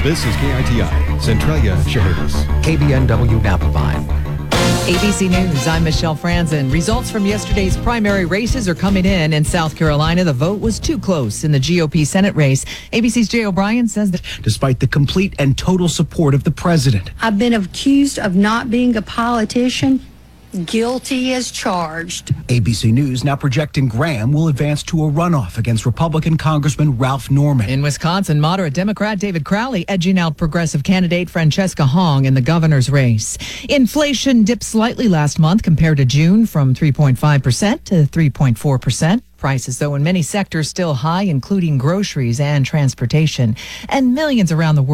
This is KITI, Centralia Chehalis. KBNW Napa Vine. ABC News, I'm Michelle Franzen. Results from yesterday's primary races are coming in. In South Carolina, the vote was too close in the GOP Senate race. ABC's Jay O'Brien says that despite the complete and total support of the president. I've been accused of not being a politician. Guilty as charged. ABC News now projecting Graham will advance to a runoff against Republican Congressman Ralph Norman. In Wisconsin, moderate Democrat David Crowley edging out progressive candidate Francesca Hong in the governor's race. Inflation dipped slightly last month compared to June from 3.5% to 3.4%. Prices, though, in many sectors still high, including groceries and transportation. And millions around the world